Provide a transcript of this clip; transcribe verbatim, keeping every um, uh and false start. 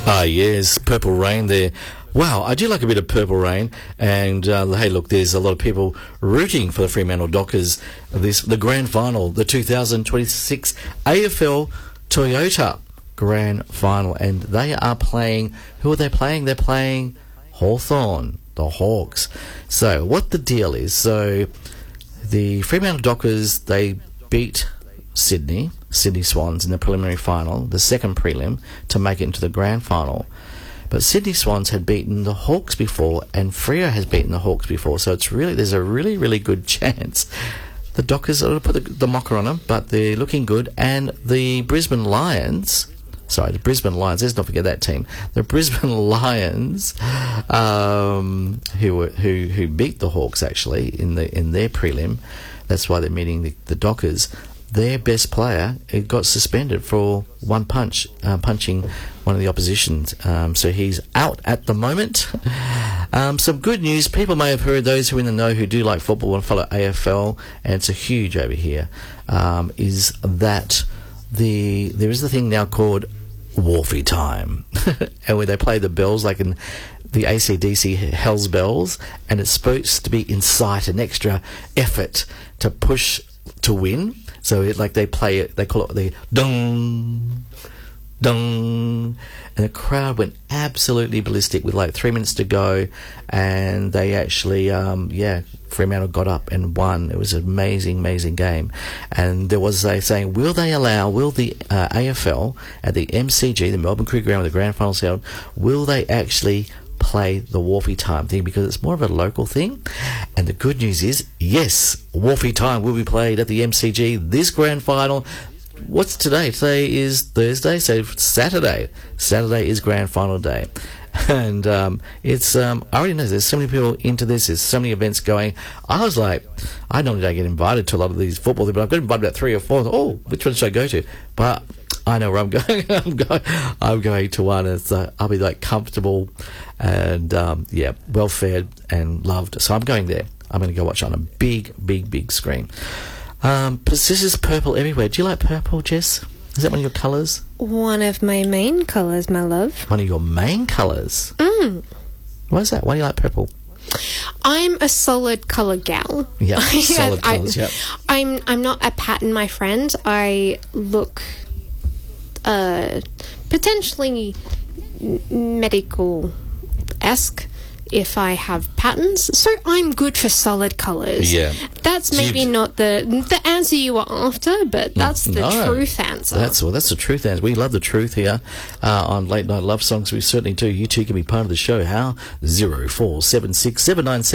Ah, yes, Purple Rain there. Wow, I do like a bit of Purple Rain. And, uh, hey, look, there's a lot of people rooting for the Fremantle Dockers. This the grand final, the two thousand twenty-six A F L Toyota Grand Final. And they are playing, who are they playing? They're playing Hawthorn, the Hawks. So, what the deal is, so the Fremantle Dockers, they beat Sydney, Sydney Swans in the preliminary final, the second prelim, to make it into the grand final. But Sydney Swans had beaten the Hawks before, and Freo has beaten the Hawks before, so it's really there's a really, really good chance the Dockers are going to put the, the mocker on them, but they're looking good. And the Brisbane Lions, sorry, the Brisbane Lions, let's not forget that team, the Brisbane Lions, um, who were, who who beat the Hawks actually in the in their prelim, that's why they're meeting the, the Dockers. Their best player it got suspended for one punch, uh, punching one of the oppositions. Um, so he's out at the moment. Um, some good news. People may have heard, those who are in the know who do like football and follow A F L, and it's a huge over here, um, is that the there is the thing now called Wharfie time. And where they play the bells like in the A C D C Hell's Bells, and it's supposed to be incite an extra effort to push to win. So it, like they play it, they call it the dung, dung, and the crowd went absolutely ballistic with like three minutes to go, and they actually, um, yeah, Fremantle got up and won. It was an amazing, amazing game. And there was a saying, will they allow, will the uh, A F L at the M C G, the Melbourne Cricket Ground where the grand finals held, will they actually play the Wharfie time thing, because it's more of a local thing? And the good news is, yes, Wharfie time will be played at the M C G this grand final. What's today? Today is Thursday, so Saturday. Saturday is grand final day. And um, it's, um, I already know there's so many people into this, there's so many events going. I was like, I normally don't get invited to a lot of these football things, but I've got invited about three or four. Oh, which one should I go to? But I know where I'm going. I'm going, I'm going to one. It's, uh, I'll be like comfortable and, um, yeah, well fed and loved. So I'm going there. I'm going to go watch on a big, big, big screen. Um, this is purple everywhere. Do you like purple, Jess? Is that one of your colours? One of my main colours, my love. One of your main colours? Mm. Why is that? Why do you like purple? I'm a solid colour gal. Yeah, solid colours, yeah. I'm, I'm not a pattern, my friend. I look uh, potentially medical-esque if I have patterns, so I'm good for solid colours. Yeah. That's maybe You'd... not the the answer you were after, but that's the no, truth answer. That's well, that's the truth answer. We love the truth here uh, on Late Night Love Songs. We certainly do. You too can be part of the show. How? zero four seven six seven nine seven